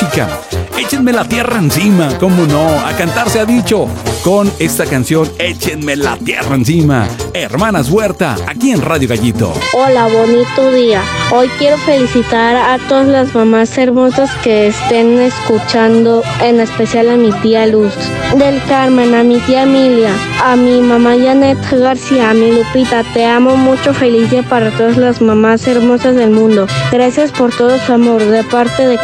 música. Échenme la tierra encima, cómo no, a cantar se ha dicho. Con esta canción, Échenme la tierra encima. Hermanas Huerta, aquí en Radio Gallito. Hola, bonito día. Hoy quiero felicitar a todas las mamás hermosas que estén escuchando, en especial a mi tía Luz del Carmen, a mi tía Emilia, a mi mamá Janet García, a mi Lupita. Te amo mucho, feliz día para todas las mamás hermosas del mundo. Gracias por todo su amor, de parte de